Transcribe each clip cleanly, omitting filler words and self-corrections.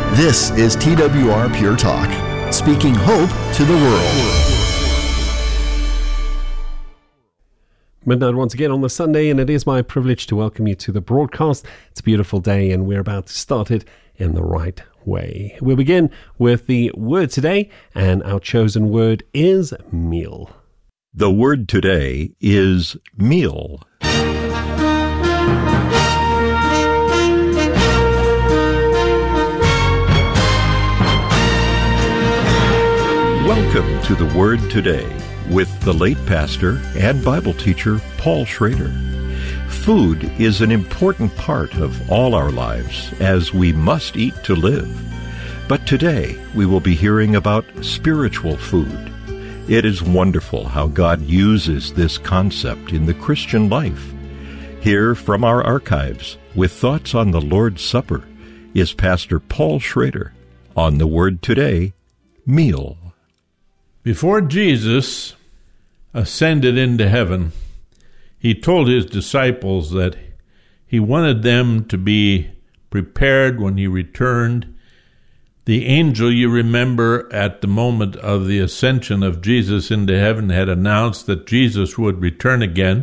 This is TWR Pure Talk, speaking hope to the world. Midnight once again on the Sunday, and it is my privilege to welcome you to the broadcast. It's a beautiful day, and we're about to start it in the right way. We'll begin with the word today, and our chosen word is meal. The word today is meal. Welcome to the Word Today with the late pastor and Bible teacher Paul Schrader. Food is an important part of all our lives, as we must eat to live. But today we will be hearing about spiritual food. It is wonderful how God uses this concept in the Christian life. Here from our archives, with thoughts on the Lord's Supper, is Pastor Paul Schrader on the Word Today, Meal. Before Jesus ascended into heaven, he told his disciples that he wanted them to be prepared when he returned. The angel, you remember, at the moment of the ascension of Jesus into heaven had announced that Jesus would return again.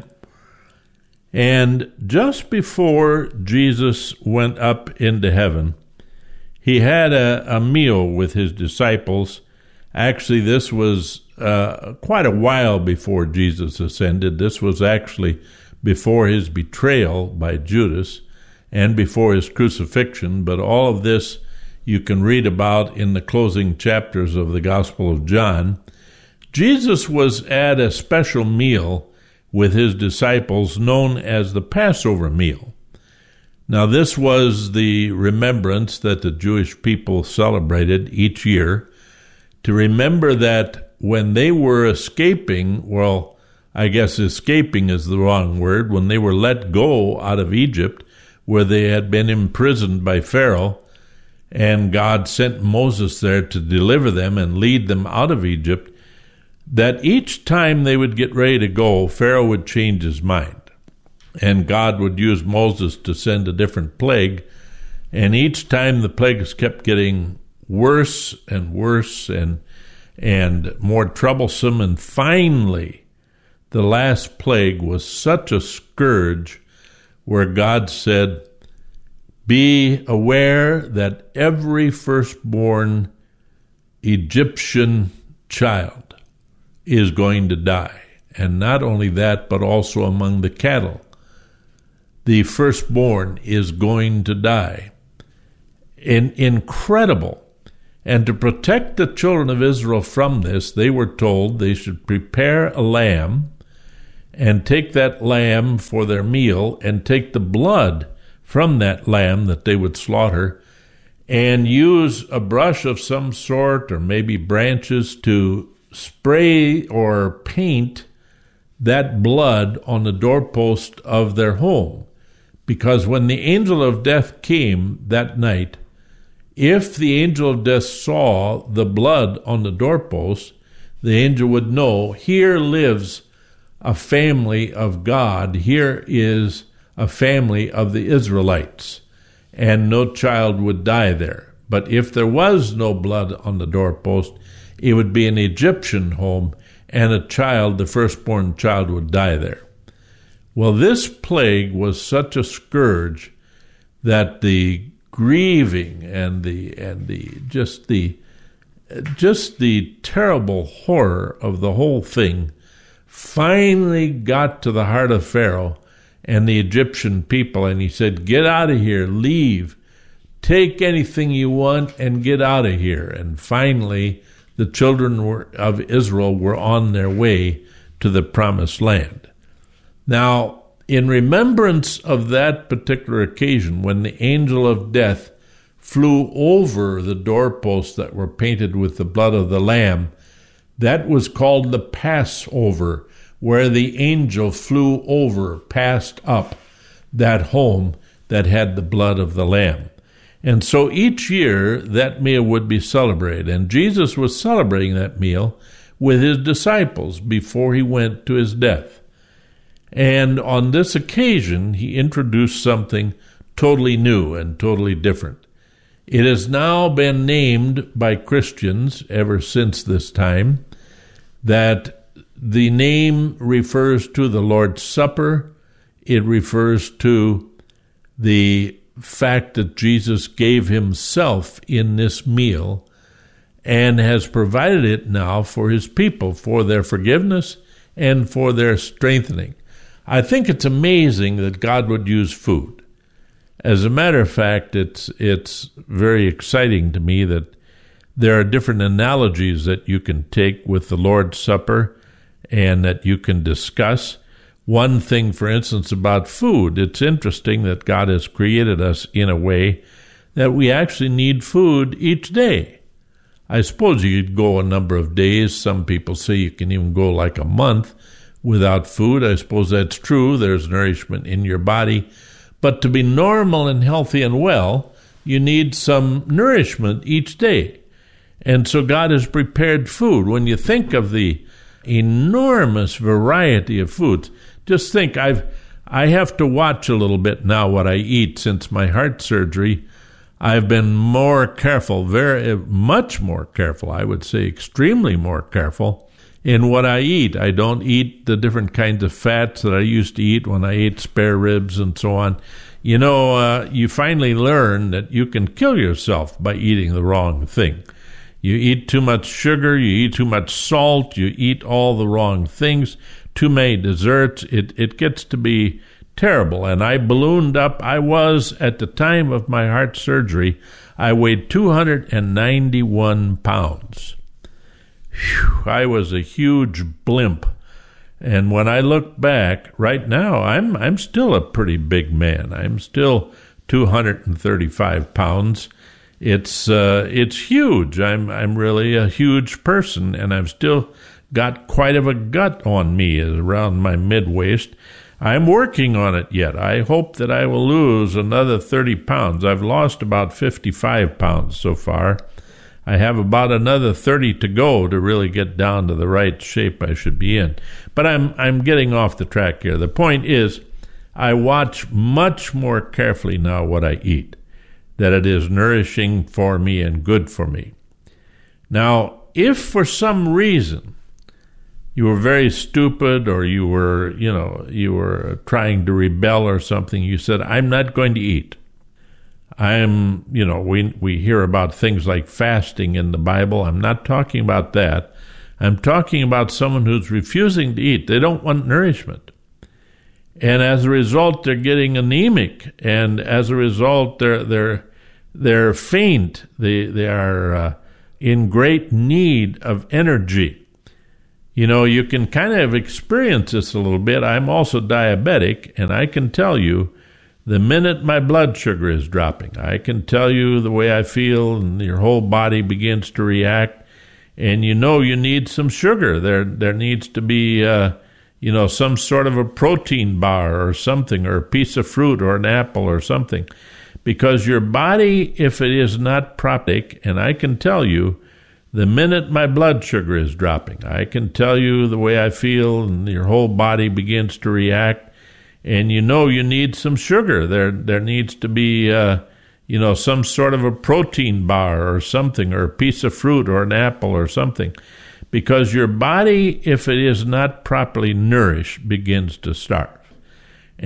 And just before Jesus went up into heaven, he had a meal with his disciples. Actually, this was quite a while before Jesus ascended. This was actually before his betrayal by Judas and before his crucifixion. But all of this you can read about in the closing chapters of the Gospel of John. Jesus was at a special meal with his disciples known as the Passover meal. Now, this was the remembrance that the Jewish people celebrated each year, to remember that when they were escaping, well, I guess escaping is the wrong word, when they were let go out of Egypt, where they had been imprisoned by Pharaoh, and God sent Moses there to deliver them and lead them out of Egypt, that each time they would get ready to go, Pharaoh would change his mind, and God would use Moses to send a different plague, and each time the plagues kept getting worse and worse and more troublesome. And finally, the last plague was such a scourge where God said, "Be aware that every firstborn Egyptian child is going to die. And not only that, but also among the cattle. The firstborn is going to die." Incredible. And to protect the children of Israel from this, they were told they should prepare a lamb and take that lamb for their meal and take the blood from that lamb that they would slaughter and use a brush of some sort or maybe branches to spray or paint that blood on the doorpost of their home. Because when the angel of death came that night, if the angel of death saw the blood on the doorpost, the angel would know, here lives a family of God. Here is a family of the Israelites, and no child would die there. But if there was no blood on the doorpost, it would be an Egyptian home, and a child, the firstborn child, would die there. Well, this plague was such a scourge that the grieving and just the terrible horror of the whole thing finally got to the heart of Pharaoh and the Egyptian people, and he said, "Get out of here, leave, take anything you want and get out of here." And finally, the children of Israel were on their way to the promised land. Now, in remembrance of that particular occasion, when the angel of death flew over the doorposts that were painted with the blood of the lamb, that was called the Passover, where the angel flew over, passed up that home that had the blood of the lamb. And so each year that meal would be celebrated, and Jesus was celebrating that meal with his disciples before he went to his death. And on this occasion, he introduced something totally new and totally different. It has now been named by Christians ever since this time that the name refers to the Lord's Supper. It refers to the fact that Jesus gave himself in this meal and has provided it now for his people, for their forgiveness and for their strengthening. I think it's amazing that God would use food. As a matter of fact, it's very exciting to me that there are different analogies that you can take with the Lord's Supper and that you can discuss. One thing, for instance, about food, it's interesting that God has created us in a way that we actually need food each day. I suppose you could go a number of days. Some people say you can even go like a month without food. I suppose that's true. There's nourishment in your body. But to be normal and healthy and well, you need some nourishment each day. And so God has prepared food. When you think of the enormous variety of foods, just think, I have to watch a little bit now what I eat. Since my heart surgery, I've been more careful, very much more careful, I would say extremely more careful in what I eat. I don't eat the different kinds of fats that I used to eat when I ate spare ribs and so on. You know, you finally learn that you can kill yourself by eating the wrong thing. You eat too much sugar, you eat too much salt, you eat all the wrong things, too many desserts. It gets to be terrible. And I ballooned up. I was, at the time of my heart surgery, I weighed 291 pounds. Whew, I was a huge blimp. And when I look back, right now, I'm still a pretty big man. I'm still 235 pounds. It's huge. I'm really a huge person, and I've still got quite of a gut on me around my mid-waist. I'm working on it yet. I hope that I will lose another 30 pounds. I've lost about 55 pounds so far. I have about another 30 to go to really get down to the right shape I should be in. But I'm getting off the track here. The point is, I watch much more carefully now what I eat, that it is nourishing for me and good for me. Now, if for some reason you were very stupid or you were trying to rebel or something, you said, I'm not going to eat. We hear about things like fasting in the Bible. I'm not talking about that. I'm talking about someone who's refusing to eat. They don't want nourishment. And as a result, they're getting anemic. And as a result, they're faint. They are in great need of energy. You know, you can kind of experience this a little bit. I'm also diabetic, and I can tell you, the minute my blood sugar is dropping, I can tell you the way I feel, and your whole body begins to react, and you know you need some sugar. There needs to be, some sort of a protein bar or something, or a piece of fruit or an apple or something, because your body, if it is not proper, and I can tell you, the minute my blood sugar is dropping, I can tell you the way I feel, and your whole body begins to react. And you know you need some sugar. There needs to be, some sort of a protein bar or something, or a piece of fruit or an apple or something. Because your body, if it is not properly nourished, begins to starve.